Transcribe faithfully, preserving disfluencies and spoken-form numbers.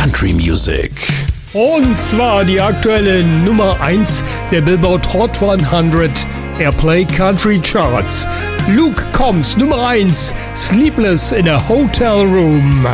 Country Music. Und zwar die aktuelle Nummer eins der Billboard Hot hundert Airplay Country Charts. Luke Combs, Nummer eins, Sleepless in a Hotel Room.